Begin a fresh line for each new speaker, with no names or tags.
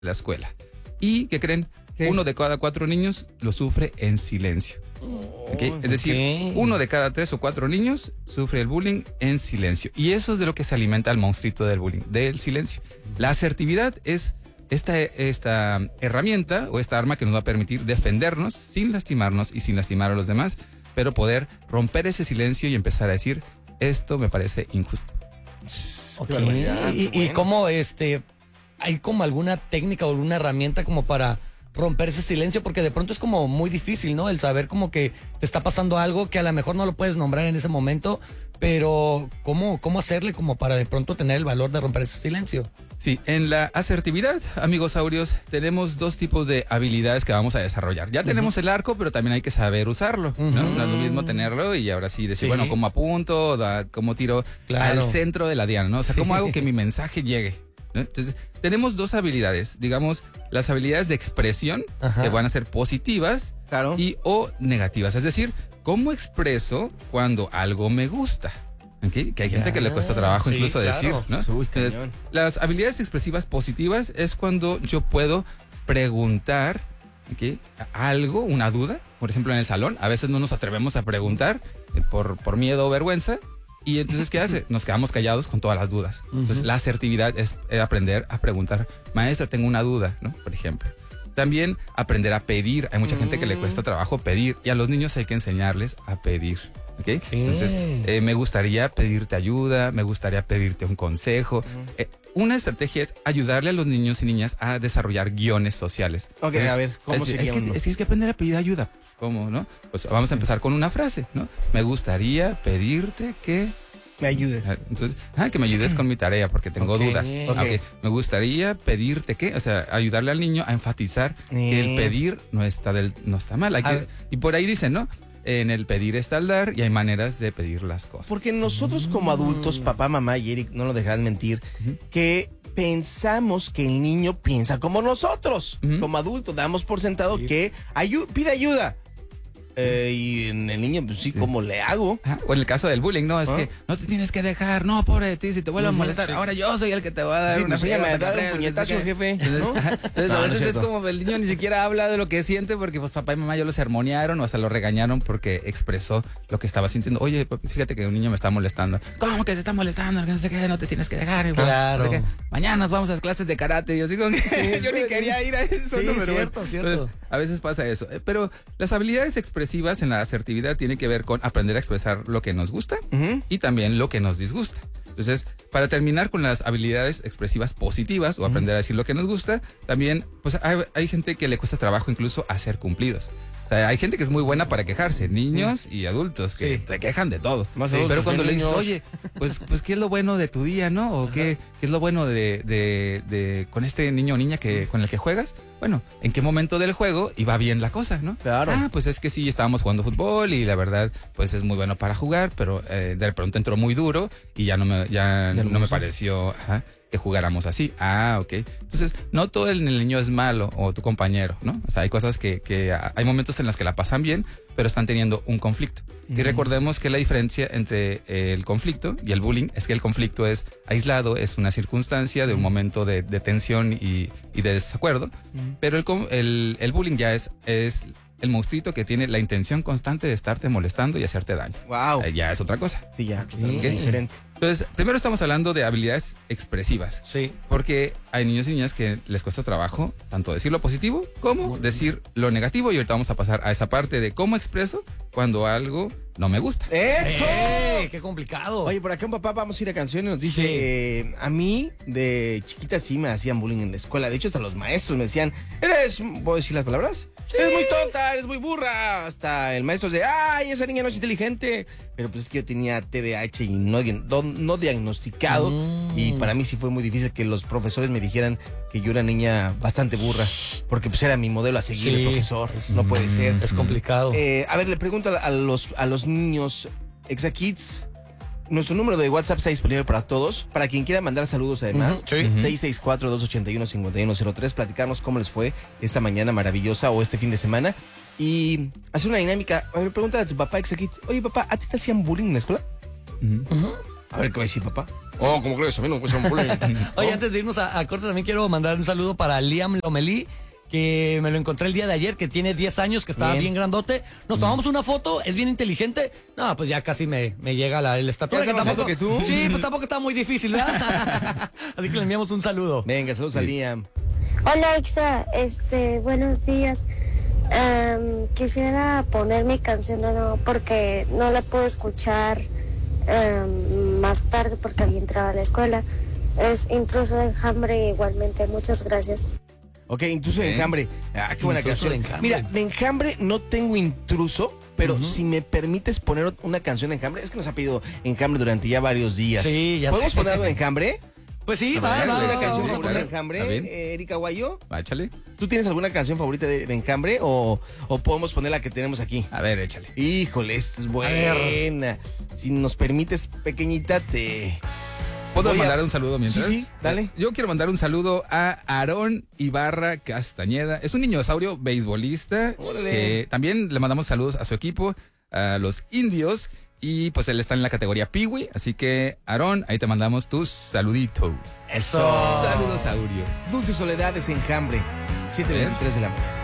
la escuela. ¿Y qué creen?
¿Qué?
1 de cada 4 niños lo sufre en silencio. ¿Okay? Es decir, 1 de cada 3 o 4 niños sufre el bullying en silencio. Y eso es de lo que se alimenta el monstruito del bullying, del silencio. La asertividad es esta herramienta o esta arma que nos va a permitir defendernos sin lastimarnos y sin lastimar a los demás, pero poder romper ese silencio y empezar a decir, esto me parece injusto.
Okay. ¿Y cómo hay como alguna técnica o alguna herramienta como para romper ese silencio? Porque de pronto es como muy difícil, ¿no? El saber como que te está pasando algo que a lo mejor no lo puedes nombrar en ese momento, pero ¿cómo hacerle como para de pronto tener el valor de romper ese silencio?
Sí, en la asertividad, amigos saurios, tenemos 2 tipos de habilidades que vamos a desarrollar. Ya tenemos el arco, pero también hay que saber usarlo, ¿no? No es lo mismo tenerlo y ahora sí decir, bueno, ¿cómo apunto? ¿Cómo tiro al centro de la diana? ¿No? O sea, ¿cómo hago que mi mensaje llegue? ¿No? Entonces, tenemos 2 habilidades, digamos, las habilidades de expresión, que van a ser positivas y o negativas. Es decir, ¿cómo expreso cuando algo me gusta? ¿Okay? Que hay gente que le cuesta trabajo incluso decir, ¿no? Entonces, las habilidades expresivas positivas es cuando yo puedo preguntar, ¿okay?, algo, una duda. Por ejemplo, en el salón, a veces no nos atrevemos a preguntar por miedo o vergüenza. Y entonces, ¿qué hace? Nos quedamos callados con todas las dudas. Entonces, la asertividad es aprender a preguntar. Maestra, tengo una duda, ¿no? Por ejemplo. También aprender a pedir. Hay mucha gente que le cuesta trabajo pedir. Y a los niños hay que enseñarles a pedir. ¿Okay? Entonces, me gustaría pedirte ayuda, me gustaría pedirte un consejo. Una estrategia es ayudarle a los niños y niñas a desarrollar guiones sociales.
Ok, a ver, ¿cómo sería uno?
Es que aprender a pedir ayuda. ¿Cómo, no? Pues vamos a empezar con una frase, ¿no? Me gustaría pedirte que
me ayudes.
Entonces, que me ayudes con mi tarea porque tengo dudas. Okay. Me gustaría pedirte que, o sea, ayudarle al niño a enfatizar que el pedir no está mal. Y por ahí dicen, ¿no? En el pedir está el dar y hay maneras de pedir las cosas.
Porque nosotros como adultos, papá, mamá y Eric, no lo dejarán mentir, que pensamos que el niño piensa como nosotros. Como adultos damos por sentado que pide ayuda. Y en el niño, pues sí, ¿cómo le hago?
O en el caso del bullying, ¿no? Es que no te tienes que dejar, no, pobre de ti, si te vuelvo a molestar, ahora yo soy el que te va a dar una
me dar un puñetazo, jefe, ¿no?
Entonces, a veces es como el niño ni siquiera habla de lo que siente porque pues papá y mamá ya lo sermonearon o hasta lo regañaron porque expresó lo que estaba sintiendo. Oye, fíjate que un niño me está molestando. ¿Cómo que te está molestando? Que no sé qué, no te tienes que dejar.
Claro.
No sé mañana nos vamos a las clases de karate. Yo digo que yo ni quería ir a eso.
Sí,
¿no? Pero
cierto.
Entonces, a veces pasa eso. Pero las habilidades expresivas en la asertividad tienen que ver con aprender a expresar lo que nos gusta y también lo que nos disgusta. Entonces, para terminar con las habilidades expresivas positivas o aprender a decir lo que nos gusta, también pues hay gente que le cuesta trabajo incluso hacer cumplidos. O sea, hay gente que es muy buena para quejarse, niños y adultos que te quejan de todo. Pero cuando le dices, oye, pues ¿qué es lo bueno de tu día, no? O ¿qué es lo bueno de con este niño o niña con el que juegas? Bueno, ¿en qué momento del juego iba bien la cosa, no?
Claro.
Pues es que sí, estábamos jugando fútbol y la verdad, pues es muy bueno para jugar, pero de pronto entró muy duro y ya no me pareció que jugáramos así. Ok. Entonces, no todo el niño es malo o tu compañero, ¿no? O sea, hay cosas que hay momentos en los que la pasan bien, pero están teniendo un conflicto. Y recordemos que la diferencia entre el conflicto y el bullying es que el conflicto es aislado, es una circunstancia de un momento de tensión y de desacuerdo, pero el bullying ya es el monstruito que tiene la intención constante de estarte molestando y hacerte daño.
Wow.
Ya es otra cosa.
Sí, ya. Diferente.
Entonces, primero estamos hablando de habilidades expresivas.
Sí.
Porque hay niños y niñas que les cuesta trabajo tanto decir lo positivo como decir lo negativo. Y ahorita vamos a pasar a esa parte de cómo expreso cuando algo no me gusta.
¡Eso!
¡Qué complicado!
Oye, por acá un papá, vamos a ir a canción y nos dice, a mí de chiquita sí me hacían bullying en la escuela. De hecho, hasta los maestros me decían, ¿puedo decir las palabras? Sí. Eres muy tonta, eres muy burra. Hasta el maestro dice, ¡ay, esa niña no es inteligente! Pero pues es que yo tenía TDAH y no diagnosticado. Y para mí sí fue muy difícil que los profesores me dijeran que yo era niña bastante burra. Porque pues era mi modelo a seguir, el profesor. No puede ser.
Es complicado.
A ver, le pregunto a los niños, ExaKids, nuestro número de WhatsApp está disponible para todos. Para quien quiera mandar saludos además, 664-281-5103, platicarnos cómo les fue esta mañana maravillosa o este fin de semana. Y hacer una dinámica. A ver, pregúntale a tu papá, ExaKids, oye papá, ¿a ti te hacían bullying en la escuela? A ver qué va a decir papá. Oh, ¿cómo crees? A mí no me puede ser un bullying.
Oye, antes de irnos a corte, también quiero mandar un saludo para Liam Lomelí, que me lo encontré el día de ayer, que tiene 10 años, que estaba bien grandote. Nos tomamos una foto, es bien inteligente. No, pues ya casi me llega la estatura.
¿Ya
Que tampoco,
que tú?
Sí, pues tampoco está muy difícil, ¿verdad? Así que le enviamos un saludo.
Venga, saludos a Liam.
Hola Ixa, buenos días. Quisiera poner mi canción o no, porque no la puedo escuchar más tarde porque había entrado a la escuela. Es Intruso de Enjambre igualmente, muchas gracias.
Ok, Intruso de Enjambre. Ah, qué buena
Intruso
canción.
de Enjambre.
Mira, de Enjambre no tengo Intruso, pero si me permites poner una canción de Enjambre, es que nos ha pedido Enjambre durante ya varios días.
Sí, ya
¿Podemos
sé.
poner algo de Enjambre?
Pues sí,
A
va,
ver,
va,
¿Una
va,
canción
vamos a
favorita de
poner.
Está
Enjambre,
bien.
Erika Guayo?
Échale.
¿Tú tienes alguna canción favorita de Enjambre o podemos poner la que tenemos aquí?
A ver, échale.
Híjole, esta es buena. Si nos permites, pequeñita,
¿Puedo
voy a-
mandar un saludo mientras?
Sí, dale.
Yo quiero mandar un saludo a Aarón Ibarra Castañeda. Es un niñosaurio beisbolista.
Órale.
También le mandamos saludos a su equipo, a los indios. Y pues él está en la categoría Piwi. Así que, Aarón, ahí te mandamos tus saluditos.
Eso.
Saludos, aurios.
Dulce Soledad es Enjambre, 7:23 de la mañana.